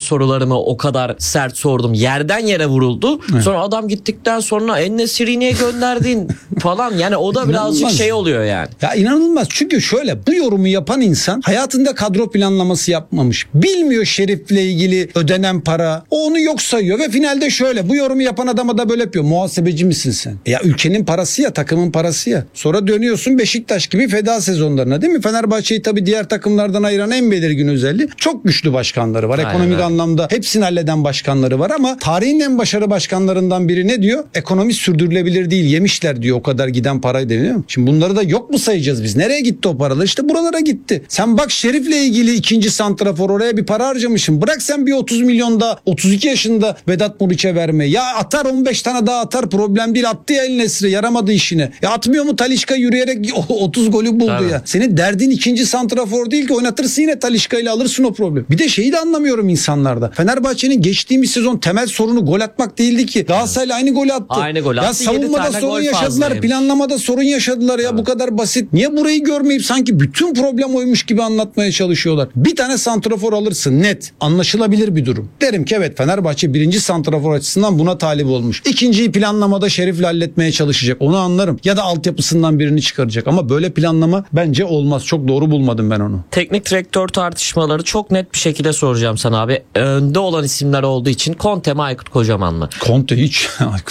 sorularımı o kadar sert sordum. Yerden yere vuruldu. Evet. Sonra adam gittikten sonra En-Nesyri'yi niye gönderdin falan. Yani o da birazcık İnanılmaz. şey oluyor yani. Ya inanılmaz. Çünkü şöyle, bu yorumu yapan insan hayatında kadro planlaması yapmamış. Bilmiyor Şerif'le ilgili ödenen para. O onu yok sayıyor ve finalde şöyle, bu yorumu yapan adama da böyle yapıyor. Muhasebeci misin sen? Ya ülkenin parası ya, takımın parası ya. Sonra dönüyorsun Beşiktaş gibi feda sezonlarına, değil mi? Fenerbahçe'yi tabii diğer takımlardan ayıran en belirgin özelliği, çok güçlü başkanları var. Aynen Ekonomik öyle. anlamda hepsini halleden başkanları var ama tarihin en başarılı başkanlarından biri ne diyor? Ekonomi sürdürülebilir değil, yemişler diyor o kadar giden parayı, deniyor. Şimdi bunları da yok mu sayacağız biz? Nereye gitti o paralar? İşte buralara gitti. Sen bak, Şerif'le ilgili ikinci santrafor, oraya bir para harcamışsın. Bırak sen bir 30 milyonda 32 yaşında Vedat Muriç'e verme. Ya atar, 15 tane daha atar, problem değil. Attı ya El-Nesri, yaramadı işine. Ya atmıyor mu Talisca yürüyerek 30 golü buldu Tabii. ya. Senin derdin ikinci santrafor değil ki, oynatırsın yine Talisca ile, alırsın o problem. Bir de şeyi de anlamıyorum insanlarda. Fenerbahçe'nin geçtiğimiz sezon temel sorunu gol atmak değildi ki. Galatasaray'la aynı golü attı. Aynı golü ya attı, 7 savunmada tane sorun gol yaşadılar, fazlaymış. planlamada sorun yaşadılar ya, bu kadar basit. Niye burayı görmeyip sanki bütün problem oymuş gibi anlatmaya çalışıyorlar? Bir tane santrafor alırsın, net, anlaşılabilir bir durum. Derim ki evet, Fenerbahçe birinci santrafor açısından buna talip olmuş. İkinciyi planlamada Şerif'le halletmeye çalışacak. Onu anlarım. Ya da altyapısından birini çıkaracak. Ama böyle planlama bence olmaz. Çok doğru bulmadım ben onu. Teknik direktör tartışmaları çok net bir şekilde soracağım sana abi. Önde olan isimler olduğu için Conte mi, Aykut Kocaman mı? Conte hiç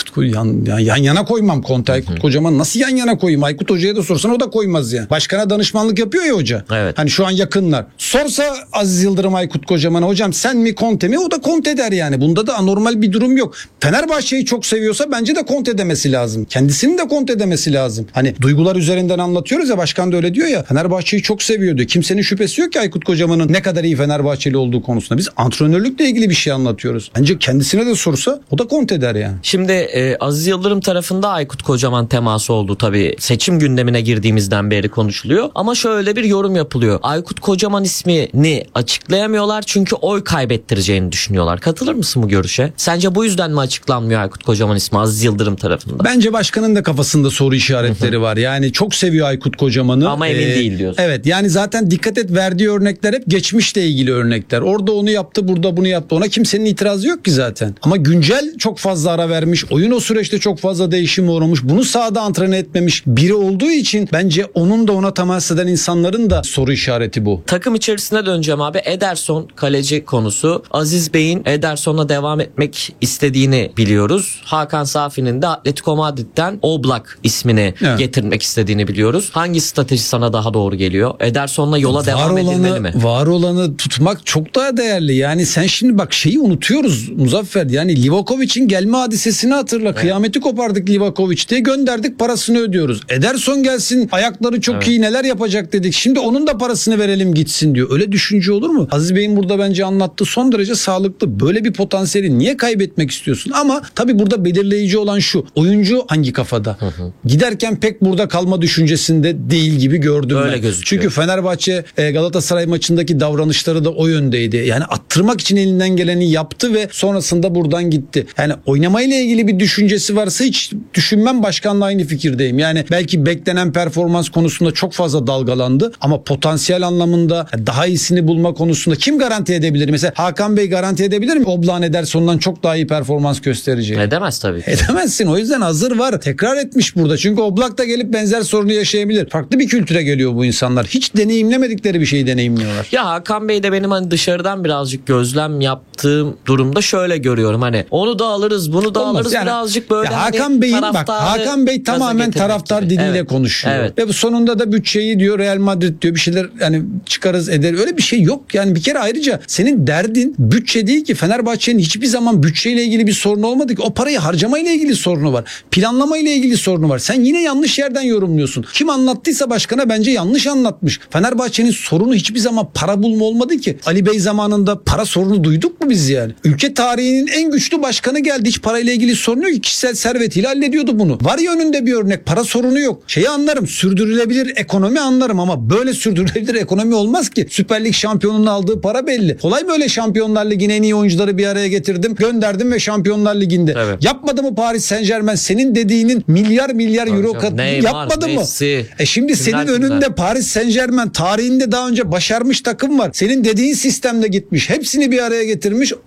yan yana koymam. Conte Aykut Kocaman nasıl yan yana koyayım? Aykut Hoca'ya da sorsan o da koymaz ya. Başkana danışmanlık yapıyor ya hoca. Evet. Hani şu an yakınlar. Sorsa Aziz Yıldırım Aykut Kocaman'a, hocam sen mi Conte mi? O da Conte der yani. Bunda da anormal bir durum yok. Fenerbahçe'yi çok seviyorsa bence de Conte demesi lazım. Kendisinin de Conte demesi lazım. Hani duygular üzerinden anlatıyoruz ya, başkan da öyle diyor ya. Fenerbahçe'yi çok seviyordu. Kimsenin şüphesi yok ki Aykut Kocaman'ın ne kadar iyi Fenerbahçeli olduğu konusunda. Biz antrenörlükle ilgili bir şey anlatıyoruz. Bence kendisine de sorsa o da Conte der yani. Şimdi Aziz Yıldırım tarafında Aykut Kocaman teması oldu tabii. Seçim gündemine girdiğimizden beri konuşuluyor. Ama şöyle bir yorum yapılıyor. Aykut Kocaman ismini açıklayamıyorlar çünkü oy kaybettireceğini düşünüyorlar. Katılır mısın bu görüşe? Sence bu yüzden mi açıklanmıyor Aykut Kocaman ismi Aziz Yıldırım tarafında? Bence başkanın da kafasında soru işaretleri var. Yani çok seviyor Aykut Kocaman'ı. Ama emin değil diyorsun. Evet, yani zaten dikkat et, verdiği örnekler hep geçmişle ilgili örnekler. Orada onu yaptı, burada bunu yaptı. Ona kimsenin itirazı yok ki zaten. Ama güncel çok fazla ara vermiş. Oyun o süreçte çok fazla değişime uğramış. Bunu sahada antrenman etmemiş biri olduğu için bence onun da ona temas eden insanların da soru işareti bu. Takım içerisine döneceğim abi. Ederson kaleci konusu. Aziz Bey'in Ederson'la devam etmek istediğini biliyoruz. Hakan Safi'nin de Atletico Madrid'den Oblak ismini getirmek istediğini biliyoruz. Hangi strateji sana daha doğru geliyor? Ederson'la yola devam edilmeli mi? Var olanı tutmak çok daha değerli. Yani sen şimdi bak, şeyi unutuyoruz Muzaffer. Yani Livakovic'in gelme hadisesini hatırla. Evet. Kıyameti kopardık Livakovic diye, gönderdik, parasını ödüyoruz. Ederson gelsin, ayakları çok iyi, neler yapacak dedik. Şimdi onun da parasını verelim gitsin diyor. Öyle düşünce olur mu? Aziz Bey'in burada bence anlattığı son derece sağlıklı. Böyle bir potansiyeli niye kaybetmek istiyorsun? Ama tabii burada belirleyici olan şu: oyuncu hangi kafada? Giderken pek burada kalma düşüncesinde değil gibi gördüm öyle ben. gözüküyor. Çünkü Fenerbahçe Galatasaray maçındaki davranışları da o yöndeydi. Yani attırmak için elinden geleni yaptı ve sonrasında buradan gitti. Yani oynamayla ilgili bir düşüncesi varsa hiç düşünmem, başkanla aynı fikirdeyim. Yani belki beklenen performans konusunda çok fazla dalgalandı ama potansiyel anlamında daha iyisini bulma konusunda kim garanti edebilir? Mesela Hakan Bey garanti edebilir mi? Oblak'ın Ederson'dan çok daha iyi performans göstereceği. Edemez tabii ki. Edemezsin. O yüzden hazır var. Tekrar etmiş burada. Çünkü Oblak da gelip benzer sorunu yaşayabilir. Farklı bir kültüre geliyor bu insanlar. Hiç deneyimlemedikleri bir şeyi deneyimliyorlar. Ya Hakan Bey de benim hani dışarıdan birazcık gözlem yaptığım durumda şöyle görüyorum, hani onu da alırız, bunu da alırız, yani, birazcık böyle Hakan hani Bey'in bak, Hakan Bey tamamen taraftar gibi. diliyle konuşuyor. Evet. Ve bu sonunda da bütçeyi diyor, Real Madrid diyor, bir şeyler yani çıkarız eder. Öyle bir şey yok. Yani bir kere ayrıca senin derdin bütçe değil ki. Fenerbahçe'nin hiçbir zaman bütçeyle ilgili bir sorunu olmadı ki. O parayı harcamayla ilgili sorunu var. Planlamayla ilgili sorunu var. Sen yine yanlış yerden yorumluyorsun. Kim anlattıysa başkana bence yanlış anlatmış. Fenerbahçe'nin sorunu hiçbir zaman para bulma olmadı ki. Ali Bey zamanında para sorunu duyduk mu biz yani? Ülke tarihinin en güçlü başkanı geldi. Hiç parayla ilgili sorun yok. Kişisel servetiyle hallediyordu bunu. Var ya önünde bir örnek. Para sorunu yok. Şeyi anlarım. Sürdürülebilir ekonomi anlarım ama böyle sürdürülebilir ekonomi olmaz ki. Süper Lig şampiyonunun aldığı para belli. Kolay böyle Şampiyonlar Ligi'nin en iyi oyuncuları bir araya getirdim, gönderdim ve Şampiyonlar Ligi'nde. Evet. Yapmadı mı Paris Saint-Germain? Senin dediğinin milyar euro yapmadı mı? Şimdi senin önünde Paris Saint-Germain tarihinde daha önce başarmış takım var. Senin dediğin sistemde gitmiş. Hepsini bir araya getirmiş.